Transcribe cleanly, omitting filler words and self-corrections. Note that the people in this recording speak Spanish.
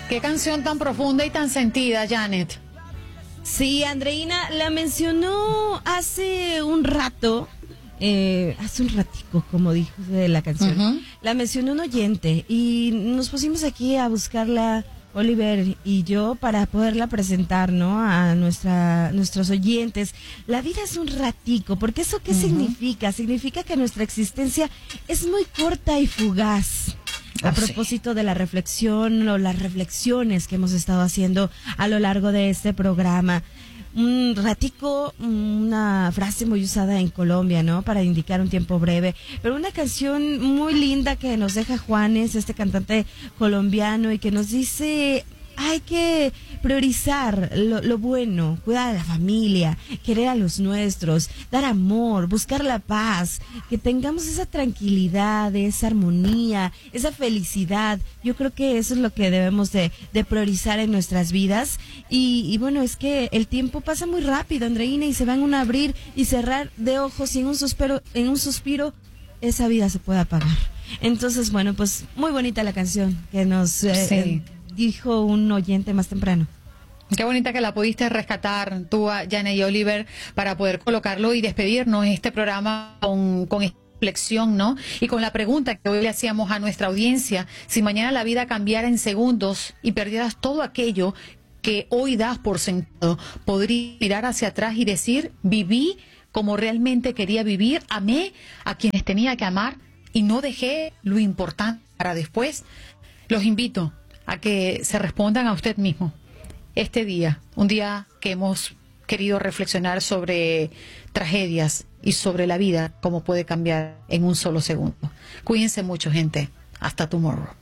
Qué canción tan profunda y tan sentida, Janet. Sí, Andreina la mencionó hace un rato, hace un ratico, como dijo de la canción. La mencionó un oyente y nos pusimos aquí a buscarla, Oliver y yo, para poderla presentar, ¿no? A nuestros oyentes. La vida es un ratico, porque ¿eso qué significa? Significa que nuestra existencia es muy corta y fugaz. A propósito de la reflexión o las reflexiones que hemos estado haciendo a lo largo de este programa. Un ratico, una frase muy usada en Colombia, ¿no? Para indicar un tiempo breve. Pero una canción muy linda que nos deja Juanes, este cantante colombiano, y que nos dice: hay que priorizar lo bueno, cuidar a la familia, querer a los nuestros, dar amor, buscar la paz, que tengamos esa tranquilidad, esa armonía, esa felicidad. Yo creo que eso es lo que debemos de priorizar en nuestras vidas. Y bueno, es que el tiempo pasa muy rápido, Andreina, y se van a un abrir y cerrar de ojos, y en un suspiro esa vida se puede apagar. Entonces, bueno, pues muy bonita la canción que nos dijo un oyente más temprano. Qué bonita que la pudiste rescatar tú, Janet y Oliver, para poder colocarlo y despedirnos en este programa con esta reflexión, ¿no? Y con la pregunta que hoy le hacíamos a nuestra audiencia: si mañana la vida cambiara en segundos y perdieras todo aquello que hoy das por sentado, ¿podrías mirar hacia atrás y decir: viví como realmente quería vivir, amé a quienes tenía que amar y no dejé lo importante para después? Los invito a que se respondan a usted mismo este día, un día que hemos querido reflexionar sobre tragedias y sobre la vida, cómo puede cambiar en un solo segundo. Cuídense mucho, gente. Hasta tomorrow.